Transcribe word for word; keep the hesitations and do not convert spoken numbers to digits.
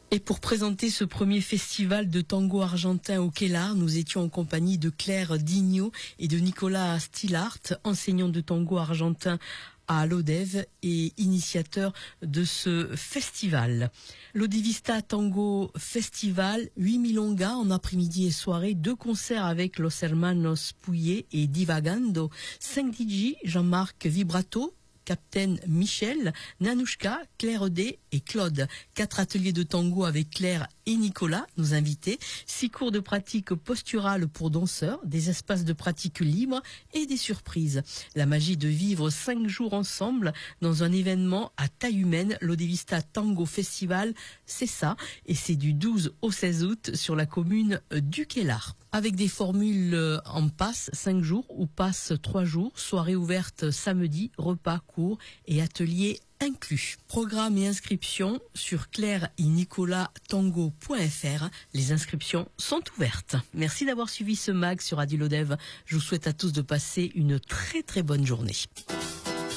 Et pour présenter ce premier festival de tango argentin au Kellar, nous étions en compagnie de Claire Digno et de Nicolas Stillart, enseignants de tango argentin à l'Odève et initiateur de ce festival. L'Odivista Tango Festival, huit milongas en après-midi et soirée, deux concerts avec Los Hermanos Pouillet et Divagando, cinq D J, Jean-Marc Vibrato, Captain Michel, Nanouchka, Claire Audet et Claude. Quatre ateliers de tango avec Claire et Nicolas, nos invités. Six cours de pratique posturale pour danseurs, des espaces de pratique libres et des surprises. La magie de vivre cinq jours ensemble dans un événement à taille humaine, l'Odivista Tango Festival, c'est ça. Et c'est du douze au seize août sur la commune du Kellar. Avec des formules en passe cinq jours ou passe trois jours, soirée ouverte samedi, repas court et atelier inclus. Programme et inscriptions sur claire et nicolas tango point f r. Les inscriptions sont ouvertes. Merci d'avoir suivi ce mag sur Radio Lodève. Je vous souhaite à tous de passer une très très bonne journée.